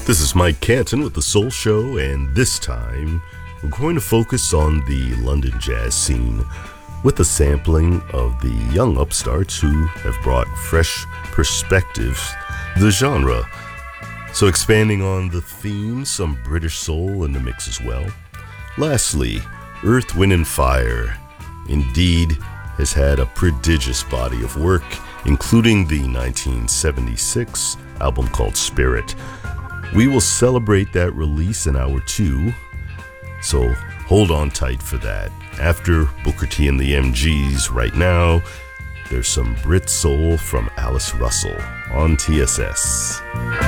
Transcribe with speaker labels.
Speaker 1: This is Mike Canton with The Soul Show, and this time we're going to focus on the London jazz scene with a sampling of the young upstarts who have brought fresh perspectives to the genre. So expanding on the theme, some British soul in the mix as well. Lastly, Earth, Wind & Fire indeed has had a prodigious body of work, including the 1976 album called Spirit. We will celebrate that release in hour 2, so hold on tight for that. After Booker T and the MGs, right now, there's some Brit soul from Alice Russell on TSS.